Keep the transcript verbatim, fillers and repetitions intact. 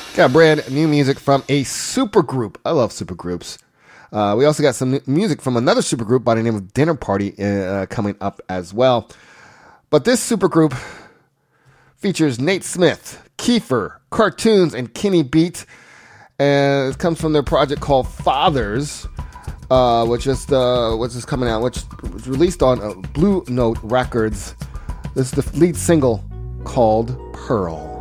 Got brand new music from a supergroup. I love supergroups. Uh, we also got some music from another supergroup by the name of Dinner Party uh, coming up as well. But this supergroup features Nate Smith, Kiefer, Cartoons, and Kenny Beat. And it comes from their project called Fathers, uh, which is uh, which is coming out, which was released on uh, Blue Note Records. This is the lead single called Pearl.